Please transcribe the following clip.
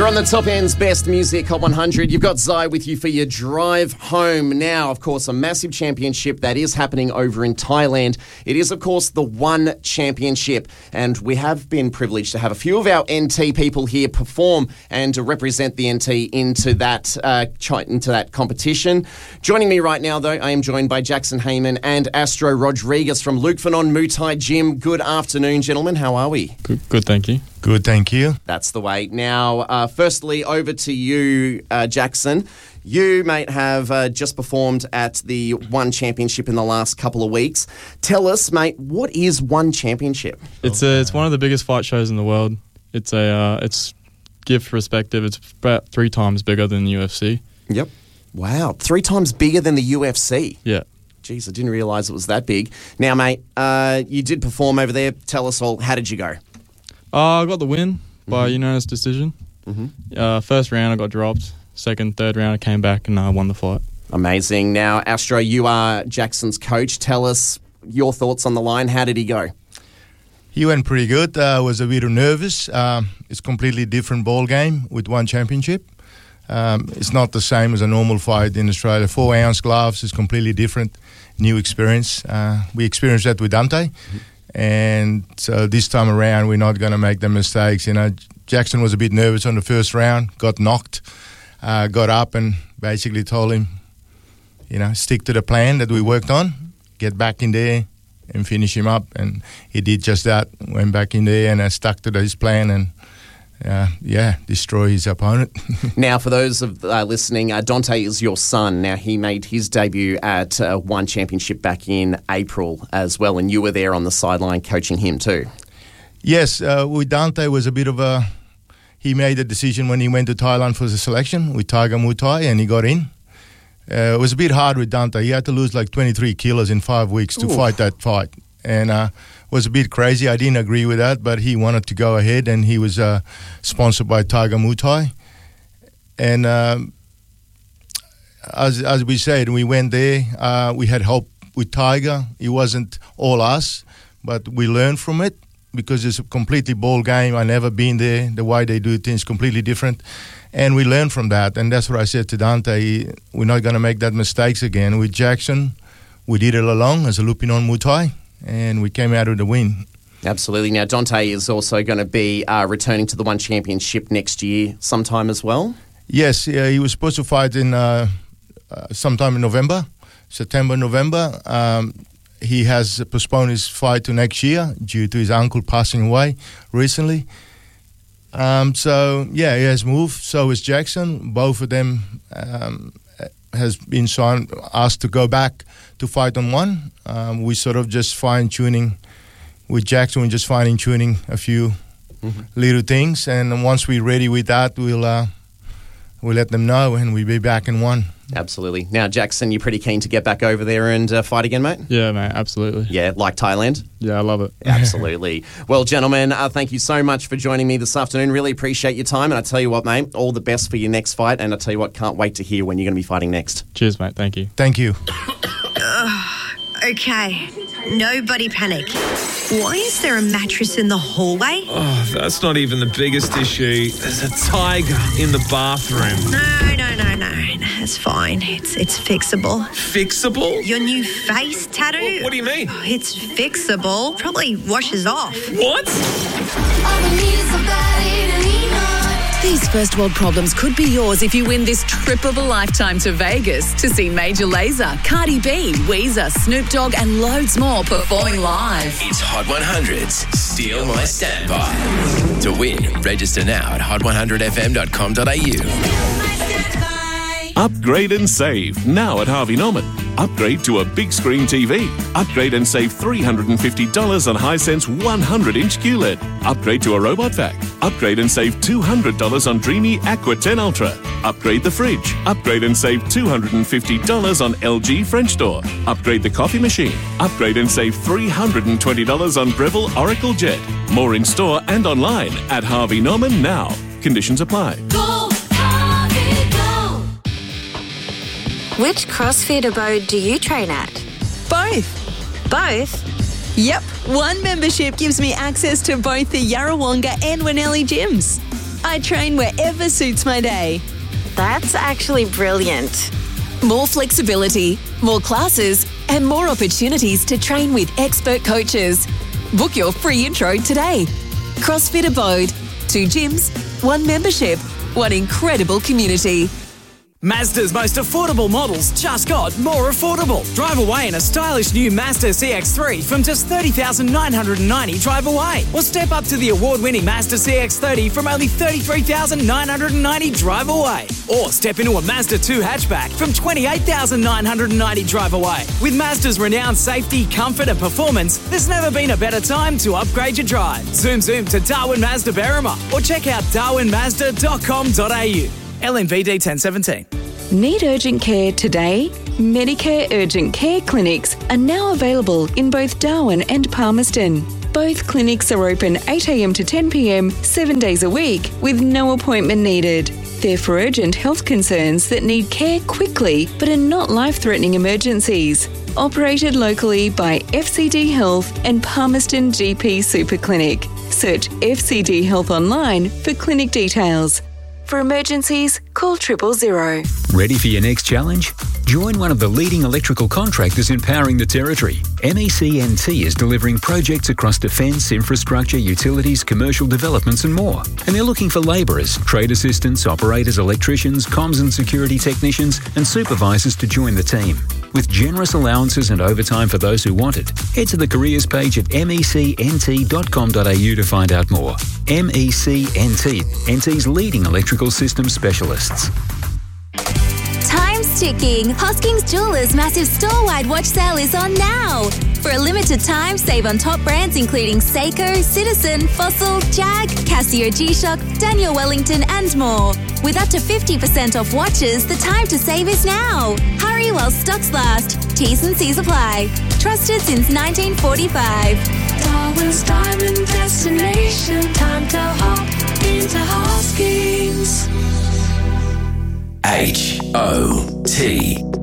You're on the Top End's Best Music Hot 100. You've got Zai with you for your drive home. Now, of course, a massive championship that is happening over in Thailand. It is, of course, the One Championship. And we have been privileged to have a few of our NT people here perform and to represent the NT into that competition. Joining me right now, though, I am joined by Jackson Heyman and Astro Rodriguez from Luke Fanon Muay Thai Gym. Good afternoon, gentlemen. How are we? Good, thank you. Good, thank you. That's the way. Now, firstly, over to you, Jackson. You, mate, have just performed at the One Championship in the last couple of weeks. Tell us, mate, what is One Championship? It's one of the biggest fight shows in the world. It's give perspective. It's about 3 times bigger than the UFC. Yep. Wow, 3 times bigger than the UFC. Yeah. Jeez, I didn't realise it was that big. Now, mate, you did perform over there. Tell us all, how did you go? I got the win by unanimous decision. First round I got dropped. Second, third round I came back and I won the fight. Amazing. Now, Astro, you are Jackson's coach. Tell us your thoughts on the line. How did he go? He went pretty good. I was a bit nervous. It's a completely different ball game with One Championship. It's not the same as a normal fight in Australia. 4-ounce gloves is completely different. New experience. We experienced that with Dante. And so this time around, we're not going to make the mistakes. You know, Jackson was a bit nervous on the first round, got knocked, got up and basically told him, you know, stick to the plan that we worked on, get back in there and finish him up. And he did just that, went back in there and stuck to his plan and, destroy his opponent. Now, for those of listening, Dante is your son. Now, he made his debut at One Championship back in April as well, and you were there on the sideline coaching him too. Yes, with Dante was a bit of a... He made a decision when he went to Thailand for the selection with Tiger Muay Thai, and he got in. It was a bit hard with Dante. He had to lose like 23 kilos in 5 weeks to fight that fight. And was a bit crazy. I didn't agree with that, but he wanted to go ahead, and he was sponsored by Tiger Muay Thai. And as we said, we went there. We had help with Tiger. It wasn't all us, but we learned from it because it's a completely ball game. I never been there. The way they do things completely different. And we learned from that. And that's what I said to Dante. We're not going to make that mistakes again. With Jackson, we did it along as a Luke Fanon Muay Thai. And we came out with a win. Absolutely. Now, Dante is also going to be returning to the One Championship next year sometime as well? Yes, he was supposed to fight in sometime in September, November. He has postponed his fight to next year due to his uncle passing away recently. He has moved. So is Jackson. Both of them has been asked to go back to fight on One. We sort of just fine-tuning with Jackson. We're just fine-tuning a few little things. And once we're ready with that, we'll let them know and we'll be back in One. Absolutely. Now, Jackson, you're pretty keen to get back over there and fight again, mate? Yeah, mate, absolutely. Yeah, like Thailand? Yeah, I love it. Absolutely. Well, gentlemen, thank you so much for joining me this afternoon. Really appreciate your time. And I tell you what, mate, all the best for your next fight. And I tell you what, can't wait to hear when you're going to be fighting next. Cheers, mate. Thank you. Thank you. Okay, nobody panic. Why is there a mattress in the hallway? Oh, that's not even the biggest issue. There's a tiger in the bathroom. No. It's fine. It's fixable. Fixable? Your new face tattoo? What do you mean? Oh, it's fixable. Probably washes off. What? These first world problems could be yours if you win this trip of a lifetime to Vegas to see Major Lazer, Cardi B, Weezer, Snoop Dogg and loads more performing live. It's Hot 100's Steal My Standby. To win, register now at hot100fm.com.au. Upgrade and save now at Harvey Norman. Upgrade to a big screen TV. Upgrade and save $350 on Hisense 100-inch QLED. Upgrade to a robot vac. Upgrade and save $200 on Dreamy Aqua 10 Ultra. Upgrade the fridge. Upgrade and save $250 on LG French door. Upgrade the coffee machine. Upgrade and save $320 on Breville Oracle Jet. More in store and online at Harvey Norman now. Conditions apply. Which CrossFit abode do you train at? Both. Both? Yep. One membership gives me access to both the Yarrawonga and Winnelli gyms. I train wherever suits my day. That's actually brilliant. More flexibility, more classes, and more opportunities to train with expert coaches. Book your free intro today. CrossFit Abode. 2 gyms, 1 membership, 1 incredible community. Mazda's most affordable models just got more affordable. Drive away in a stylish new Mazda CX-3 from just $30,990 drive away. Or step up to the award-winning Mazda CX-30 from only $33,990 drive away. Or step into a Mazda 2 hatchback from $28,990 drive away. With Mazda's renowned safety, comfort and performance, there's never been a better time to upgrade your drive. Zoom to Darwin Mazda Berrima or check out darwinmazda.com.au. LNVD 1017. Need urgent care today? Medicare Urgent Care Clinics are now available in both Darwin and Palmerston. Both clinics are open 8 a.m. to 10 p.m. 7 days a week with no appointment needed. They're for urgent health concerns that need care quickly but are not life-threatening emergencies. Operated locally by FCD Health and Palmerston GP Super Clinic. Search FCD Health online for clinic details. For emergencies, call 000. Ready for your next challenge? Join one of the leading electrical contractors empowering the Territory. MECNT is delivering projects across defence, infrastructure, utilities, commercial developments and more. And they're looking for labourers, trade assistants, operators, electricians, comms and security technicians and supervisors to join the team. With generous allowances and overtime for those who want it, head to the careers page at mecnt.com.au to find out more. MECNT, NT's leading electrical systems specialists. Time's ticking. Hoskings Jewelers' massive store-wide watch sale is on now. For a limited time, save on top brands including Seiko, Citizen, Fossil, Jag, Casio G-Shock, Daniel Wellington and more. With up to 50% off watches, the time to save is now. Hurry while stocks last. T's and C's apply. Trusted since 1945. Darwin's diamond destination. Time to hop into Hoskings. HOT